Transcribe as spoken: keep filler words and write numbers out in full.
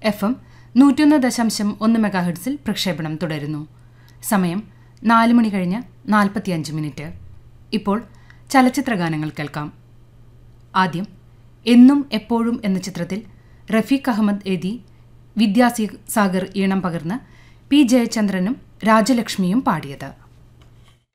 F M നൂറ്റിയൊന്ന് ദശാംശം ഒന്ന് മെഗാഹെർട്സിൽ പ്രക്ഷേപണം തുടരുന്നു. സമയം നാല് മണി കഴിഞ്ഞ് നാൽപ്പത്തിയഞ്ച് മിനിറ്റ്. ഇപ്പോൾ ചലച്ചിത്രഗാനങ്ങൾ കേൾക്കാം. ആദ്യം എന്നും എപ്പോഴും എന്ന ചിത്രത്തിൽ റഫീഖ് അഹമ്മദ് എഴുതി വിദ്യാസാഗർ ഈണം പകർന്ന് പി ജയചന്ദ്രനും രാജലക്ഷ്മിയും പാടിയത്.